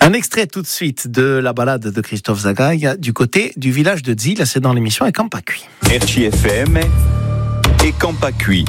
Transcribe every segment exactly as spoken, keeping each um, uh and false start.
Un extrait tout de suite de la balade de Christophe Zagaï du côté du village de Dzil, c'est dans l'émission Et Campacuit. R J F M et Campacuit.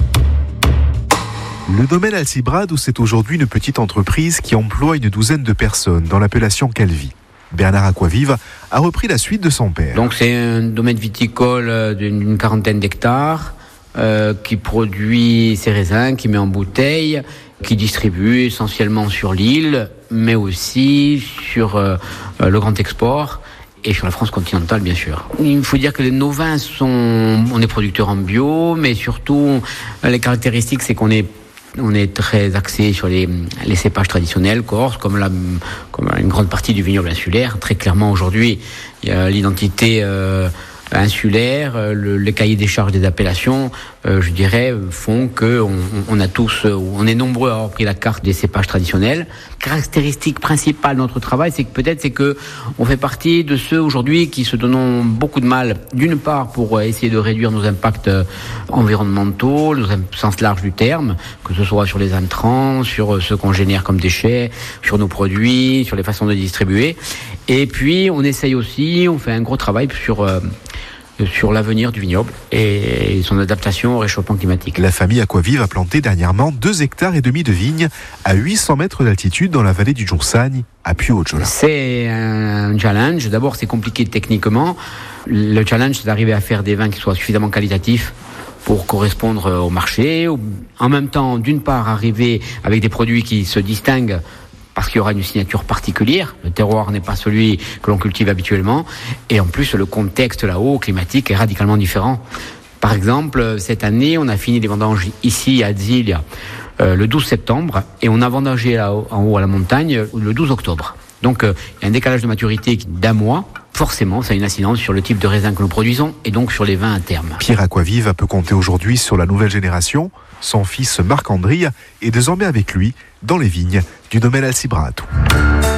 Le domaine Alcibrade, c'est aujourd'hui une petite entreprise qui emploie une douzaine de personnes dans l'appellation Calvi. Bernard Aquavive a repris la suite de son père. Donc c'est un domaine viticole d'une quarantaine d'hectares euh, qui produit ses raisins, qui met en bouteille, qui distribue essentiellement sur l'île, mais aussi sur euh, le grand export et sur la France continentale, bien sûr. Il faut dire que nos vins sont... On est producteurs en bio, mais surtout, les caractéristiques, c'est qu'on est On est très axé sur les, les cépages traditionnels corses, comme, la, comme une grande partie du vignoble insulaire. Très clairement, aujourd'hui, il y a l'identité euh, insulaire, le, le cahier des charges des appellations, euh, je dirais, font qu'on on a tous, on est nombreux à avoir pris la carte des cépages traditionnels. Caractéristique principale de notre travail, c'est que peut-être c'est que on fait partie de ceux aujourd'hui qui se donnent beaucoup de mal, d'une part pour essayer de réduire nos impacts environnementaux, au sens large du terme, que ce soit sur les intrants, sur ce qu'on génère comme déchets, sur nos produits, sur les façons de distribuer. Et puis on essaye aussi, on fait un gros travail sur euh, sur l'avenir du vignoble et son adaptation au réchauffement climatique. La famille Aquavive a planté dernièrement deux hectares et demi de vignes à huit cents mètres d'altitude dans la vallée du Djoursagne, à Puyo-Djola. C'est un challenge. D'abord, c'est compliqué techniquement. Le challenge, c'est d'arriver à faire des vins qui soient suffisamment qualitatifs pour correspondre au marché. En même temps, d'une part, arriver avec des produits qui se distinguent parce qu'il y aura une signature particulière. Le terroir n'est pas celui que l'on cultive habituellement. Et en plus, le contexte là-haut, climatique, est radicalement différent. Par exemple, cette année, on a fini les vendanges ici à Dzil euh, le douze septembre et on a vendangé là en haut à la montagne le douze octobre. Donc, euh, il y a un décalage de maturité d'un mois. Forcément, ça a une incidence sur le type de raisin que nous produisons et donc sur les vins à terme. Pierre Aquavive peut compter aujourd'hui sur la nouvelle génération. Son fils Marc-André est désormais avec lui dans les vignes du domaine Alcibrade.